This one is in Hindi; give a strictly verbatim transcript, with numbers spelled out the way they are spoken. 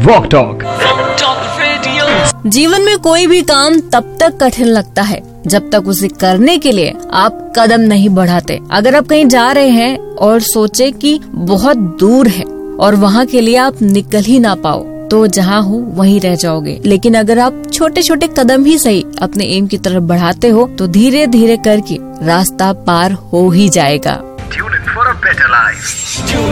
Walk talk. जीवन में कोई भी काम तब तक कठिन लगता है जब तक उसे करने के लिए आप कदम नहीं बढ़ाते। अगर आप कहीं जा रहे हैं और सोचे कि बहुत दूर है और वहाँ के लिए आप निकल ही ना पाओ, तो जहाँ हो वहीं रह जाओगे। लेकिन अगर आप छोटे छोटे कदम ही सही अपने एम की तरफ बढ़ाते हो तो धीरे धीरे करके रास्ता पार हो ही जाएगा। Tune in for a better life.